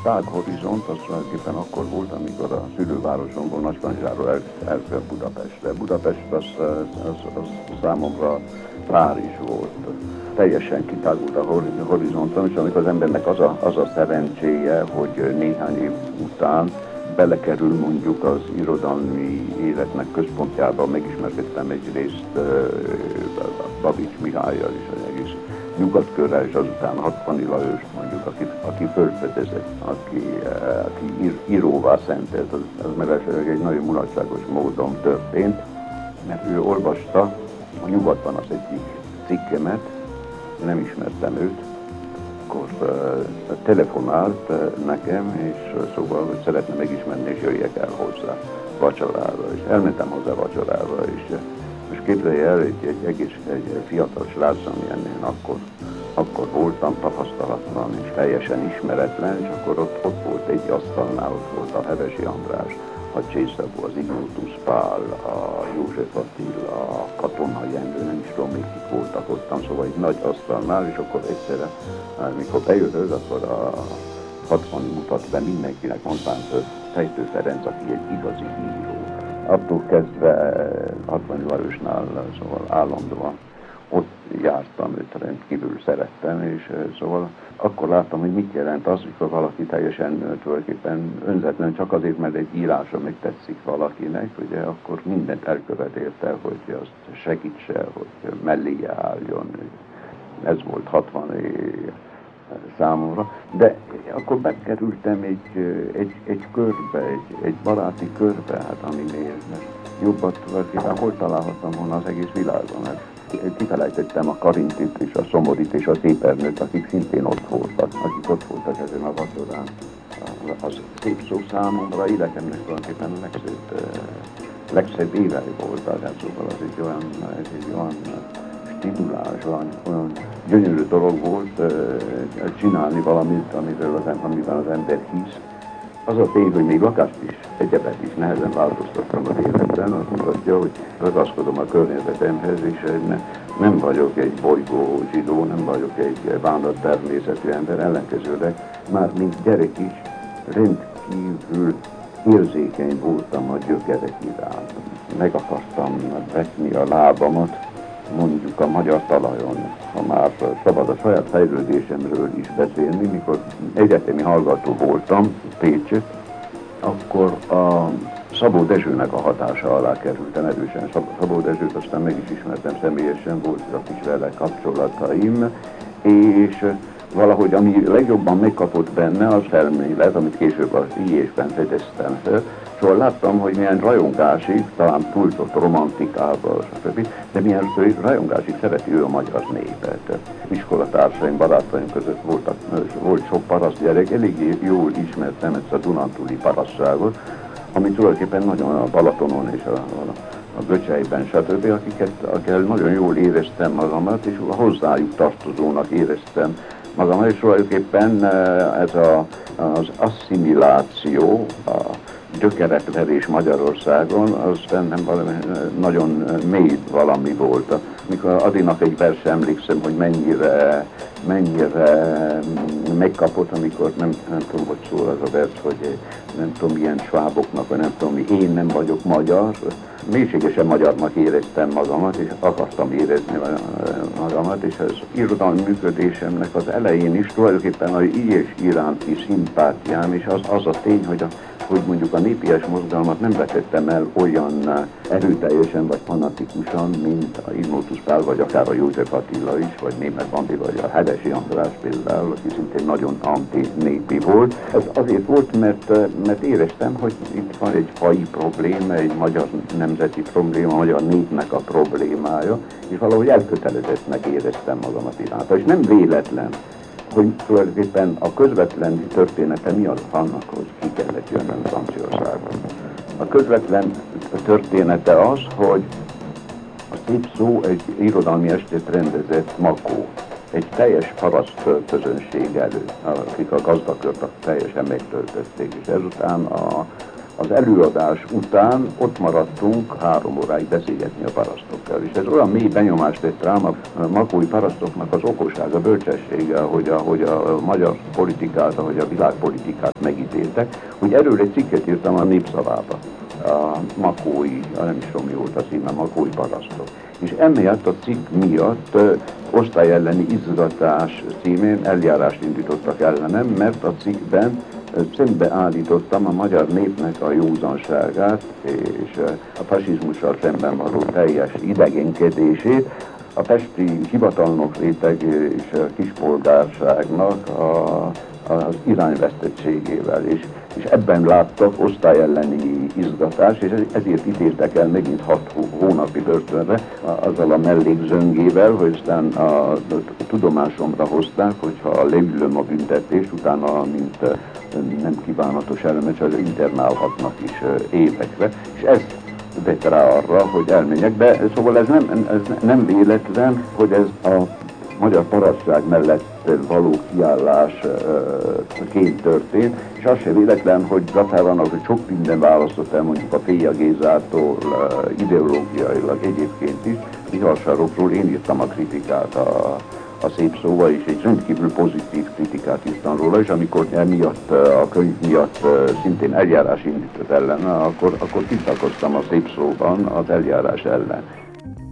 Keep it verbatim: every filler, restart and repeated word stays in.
tág horizont az tulajdonképpen akkor volt, amikor a szülővárosomból, Nagykanizsáról el, elkelt Budapestre. Budapest az, az, az számomra Párizs volt. Teljesen kitágult a horizonton, és amikor az embernek az a, az a szerencséje, hogy néhány év után belekerül mondjuk az irodalmi életnek központjába, megismerkedtem egyrészt uh, Babics Mihályjal is, az egész nyugatkörrel, és azután Hatvani Lajost mondjuk, aki, aki fölfedezett, aki, uh, aki ír, íróvá szentelt, az, az mellesleg egy nagyon mulatságos módon történt, mert ő olvasta a Nyugatban az egyik cikkemet, nem ismertem őt, akkor uh, telefonált uh, nekem, és uh, szóval, hogy szeretne megismerni, és jöjjek el hozzá vacsorára, és elmentem hozzá vacsorára, és uh, most képzelje el, egy, egy egész egy fiatal srác, amilyen akkor, akkor voltam, tapasztalatlan és teljesen ismeretlen, és akkor ott, ott volt egy asztalnál, ott volt a Hevesi András, a Csészabó, az Ignótusz Pál, a József Attila, a Katona Jenő, nem is tudom, még kik voltak ottan, szóval egy nagy asztalnál, és akkor egyszerre, mikor bejövök, akkor a hatvani mutat be mindenkinek, mondván Fejtő Ferenc, aki egy igazi író. Attól kezdve Hatvani Lajosnál, szóval állandóan ott jártam, őt rendkívül szerettem, és szóval akkor láttam, hogy mit jelent az, amikor valaki teljesen tulajdonképpen önzetlen, csak azért, mert egy írása meg tetszik valakinek, ugye akkor mindent elkövet érte, hogy azt segítse, hogy melléje álljon. Ez volt hatvani számomra. De akkor bekerültem egy, egy, egy körbe, egy, egy baráti körbe, hát aminél jobbat tulajdonképpen hol találhattam volna az egész világon. Hát kifelejtettem a Karintit és a Szomorit és a Szépernőt, akik szintén ott voltak, akik ott voltak ezen a vacsorán. Az szép szó számomra életemnek tulajdonképpen a legszebb, legszebb évei voltak, hát szóval az egy olyan, ez egy olyan stimulás, olyan, olyan gyönyörű dolog volt csinálni valamit, amivel az, amivel az ember hisz. Az a tény, hogy még lakást is, egyebet is nehezen változtattam az életben, azt mutatja, hogy ragaszkodom a környezetemhez, és ne, nem vagyok egy bolygó zsidó, nem vagyok egy bánat természetű ember, ellenkezőleg már mint gyerek is rendkívül érzékeny voltam a gyökerek iránt. Meg akartam vetni a lábamat mondjuk a magyar talajon, ha már szabad a saját fejlődésemről is beszélni, mikor egyetemi hallgató voltam Pécset, akkor a Szabó Dezsőnek a hatása alá kerültem erősen. Szabó Dezsőt aztán meg is ismertem személyesen, voltak is vele kapcsolataim, és valahogy ami legjobban megkapott benne az elmélet, amit később az I És-ben fedeztem fel. Szóval láttam, hogy milyen rajongásig, talán túlzott romantikával, stb. De milyen rajongásig szereti ő a magyar népet. Iskolatársaim, barátaim között voltak, volt sok paraszt gyerek, elég jól ismertem ezt a dunántúli parasztságot, ami tulajdonképpen nagyon a Balatonon és a, a, a Göcsejben, stb., akiket, akikkel nagyon jól éreztem magamat, és hozzájuk tartozónak éreztem magam, és tulajdonképpen ez a, az asszimiláció, a gyökerekverés Magyarországon, az bennem valami nagyon mély valami volt. Mikor Adinak egy verse emlékszem, hogy mennyire, mennyire megkapott, amikor nem, nem tudom, hogy szól az a vers, hogy nem tudom, milyen sváboknak, vagy nem tudom, én nem vagyok magyar. Mélységesen magyarnak éreztem magamat, és akartam érezni magamat, és az irodalmi működésemnek az elején is tulajdonképpen a I És iránti szimpátiám, és az, az a tény, hogy a hogy mondjuk a népies mozgalmat nem vetettem el olyan erőteljesen vagy fanatikusan, mint a Ignótusz Pál, vagy akár a József Attila is, vagy Németh Bandi, vagy a Hevesi András például, aki szintén nagyon anti-népi volt. Ez azért volt, mert, mert éreztem, hogy itt van egy faji probléma, egy magyar nemzeti probléma, a magyar népnek a problémája, és valahogy elkötelezettnek éreztem magamat iránta. És nem véletlen, hogy tulajdonképpen a közvetlen története mi az annak, hogy ki kellett jönnöm Franciaországban. A közvetlen története az, hogy a szép szó egy irodalmi estét rendezett Makó, egy teljes paraszt közönség előtt, akik a gazdakört teljesen megtöltötték, és ezután a, Az előadás után ott maradtunk három óráig beszélgetni a parasztokkal, és ez olyan mély benyomást tett rám a makói parasztoknak az okossága, bölcsessége, hogy a, hogy a magyar politikát, ahogy a világpolitikát megítéltek, hogy erről egy cikket írtam a Népszavába. A makói, nem is tudom mi volt a címe, makói parasztok. És emiatt a cikk miatt osztály elleni izgatás címén eljárást indítottak ellenem, mert a cikkben szembeállítottam a magyar népnek a józanságát és a fasizmussal szemben való teljes idegenkedését, a pesti hivatalnok réteg és a kispolgárságnak a, az irányvesztettségével is. És ebben láttak osztály elleni izgatást, és ezért ítéltek el megint hat hónapi börtönre, azzal a mellékzöngével, hogy aztán a, a tudomásomra hozták, hogyha leülöm a büntetést, utána, mint nem kívánatos elemet, az internálhatnak is évekre, és ez vett rá arra, hogy elmenjek be. Szóval ez nem, ez nem véletlen, hogy ez a magyar parasztság mellett való kiállásként történt, és az se véletlen, hogy Zatárának, hogy sok minden választott el, mondjuk a Péja Gézától ideológiailag egyébként is, Mihalsarokról én írtam a kritikát a, a Szép Szóval, és egy rendkívül pozitív kritikát írtam róla, és amikor emiatt, a könyv miatt szintén eljárás indított ellen, akkor, akkor tiltakoztam a Szép Szóban az eljárás ellen.